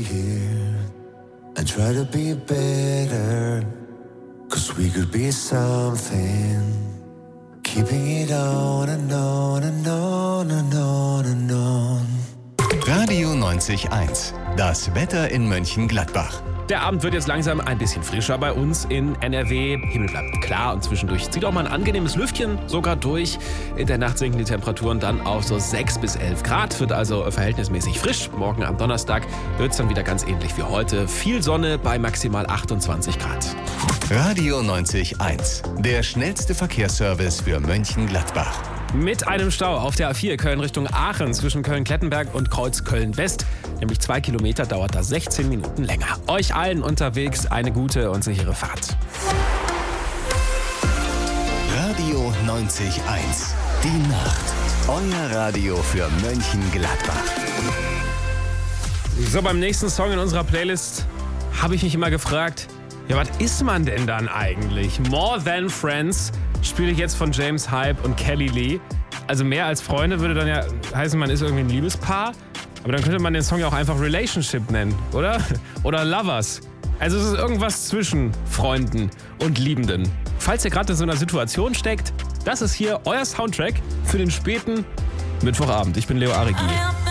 here and try to be better, 'cause we could be something, keeping it on and on and on and on and on. Radio 90.1, das Wetter in Mönchengladbach. Der Abend wird jetzt langsam ein bisschen frischer bei uns in NRW. Himmel bleibt klar und zwischendurch zieht auch mal ein angenehmes Lüftchen sogar durch. In der Nacht sinken die Temperaturen dann auf so 6 bis 11 Grad. Wird also verhältnismäßig frisch. Morgen am Donnerstag wird es dann wieder ganz ähnlich wie heute. Viel Sonne bei maximal 28 Grad. Radio 90.1, der schnellste Verkehrsservice für Mönchengladbach. Mit einem Stau auf der A4 Köln Richtung Aachen zwischen Köln-Klettenberg und Kreuz Köln-West. Nämlich 2 Kilometer dauert da 16 Minuten länger. Euch allen unterwegs eine gute und sichere Fahrt. Radio 90.1, die Nacht. Euer Radio für Mönchengladbach. So, beim nächsten Song in unserer Playlist habe ich mich immer gefragt, ja, was ist man denn dann eigentlich? More Than Friends spiele ich jetzt von James Hype und Kelly Lee. Also mehr als Freunde würde dann ja heißen, man ist irgendwie ein Liebespaar. Aber dann könnte man den Song ja auch einfach Relationship nennen, oder? Oder Lovers. Also es ist irgendwas zwischen Freunden und Liebenden. Falls ihr gerade in so einer Situation steckt, das ist hier euer Soundtrack für den späten Mittwochabend. Ich bin Leo Arigi.